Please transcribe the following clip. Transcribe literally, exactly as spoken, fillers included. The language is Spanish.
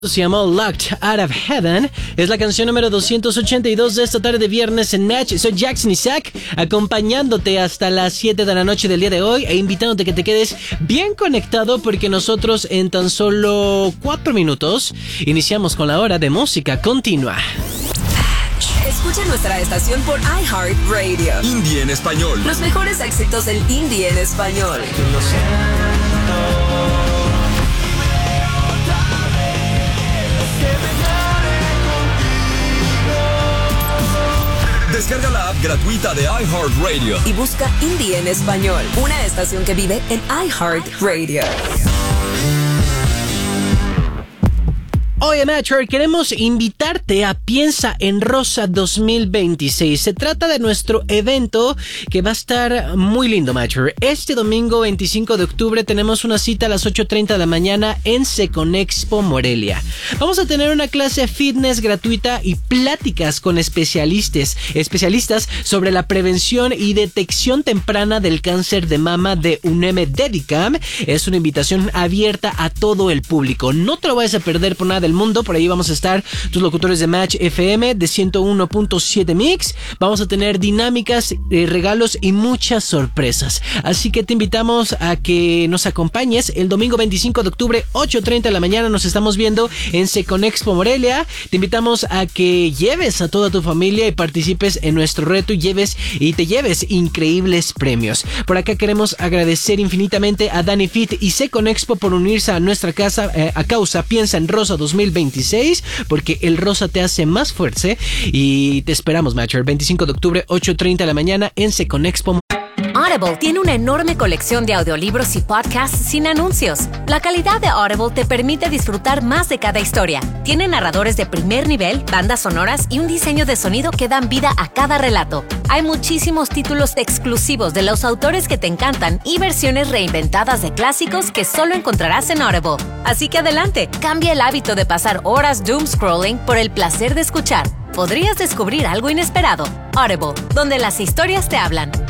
Se llama Locked Out of Heaven. Es la canción número doscientos ochenta y dos de esta tarde de viernes en Natch. Soy Jackson Isaac, acompañándote hasta las siete de la noche del día de hoy e invitándote a que te quedes bien conectado porque nosotros en tan solo cuatro minutos iniciamos con la hora de música continua. Escucha nuestra estación por iHeartRadio. Indie en español. Los mejores éxitos del indie en español. Lo siento. Descarga la app gratuita de iHeartRadio y busca Indie en español, una estación que vive en iHeartRadio. Oye, Matcher, queremos invitarte a Piensa en Rosa dos mil veintiséis. Se trata de nuestro evento que va a estar muy lindo, Matcher. Este domingo veinticinco de octubre tenemos una cita a las ocho treinta de la mañana en Seconexpo Morelia. Vamos a tener una clase fitness gratuita y pláticas con especialistas, especialistas sobre la prevención y detección temprana del cáncer de mama de UNEM Dedicam. Es una invitación abierta a todo el público. No te lo vayas a perder por nada del mundo. Por ahí vamos a estar tus locutores de Match F M de ciento uno punto siete Mix. Vamos a tener dinámicas, eh, regalos y muchas sorpresas. Así que te invitamos a que nos acompañes el domingo veinticinco de octubre, ocho treinta de la mañana. Nos estamos viendo en Seconexpo Morelia. Te invitamos a que lleves a toda tu familia y participes en nuestro reto y lleves y te lleves increíbles premios. Por acá queremos agradecer infinitamente a Dani Fit y Seconexpo por unirse a nuestra casa eh, a causa Piensa en Rosa dos mil veintiséis, porque el rosa te hace más fuerte. Y te esperamos, Matcher, veinticinco de octubre, ocho treinta de la mañana en Seconexpo. Audible tiene una enorme colección de audiolibros y podcasts sin anuncios. La calidad de Audible te permite disfrutar más de cada historia. Tiene narradores de primer nivel, bandas sonoras y un diseño de sonido que dan vida a cada relato. Hay muchísimos títulos exclusivos de los autores que te encantan y versiones reinventadas de clásicos que solo encontrarás en Audible. Así que adelante, cambia el hábito de pasar horas doom scrolling por el placer de escuchar. Podrías descubrir algo inesperado. Audible, donde las historias te hablan.